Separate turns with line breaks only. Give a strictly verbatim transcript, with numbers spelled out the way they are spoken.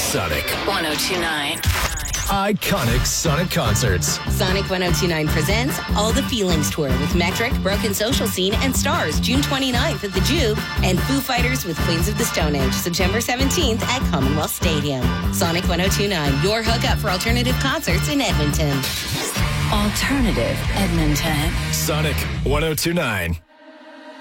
Sonic
one oh two point nine.
Iconic Sonic concerts.
Sonic one oh two point nine presents All the Feelings Tour with Metric, Broken Social Scene, and Stars June twenty-ninth at the Jube, and Foo Fighters with Queens of the Stone Age September seventeenth at Commonwealth Stadium. Sonic one oh two point nine, your hookup for alternative concerts in Edmonton.
Alternative Edmonton.
Sonic one oh two point nine.